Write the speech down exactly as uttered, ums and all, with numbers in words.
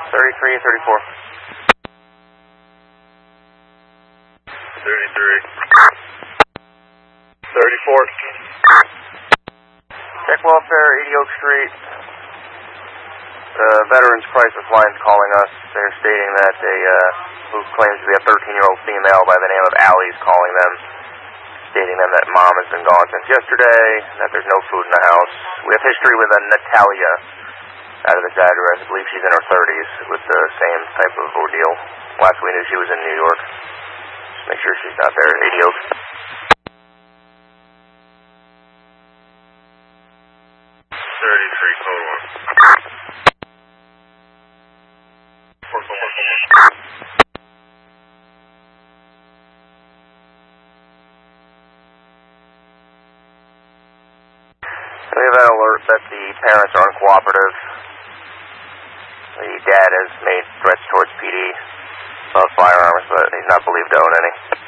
thirty-three, thirty-four. thirty-three. thirty-four. Check welfare, eighty Oak Street. The Veterans Crisis Line's calling us. They're stating that a, uh, who claims to be a thirteen-year-old female by the name of Allie is calling them, stating them that mom has been gone since yesterday, that there's no food in the house. We have history with a Natalia out of this address. I believe she's in her thirties with the same type of ordeal. Last we knew she was in New York. Just make sure she's not there. eighty Oak. thirty-three, code one. four, four, four, four. We have an alert that the parents are uncooperative. The dad has made threats towards P D about firearms, but he's not believed to own any.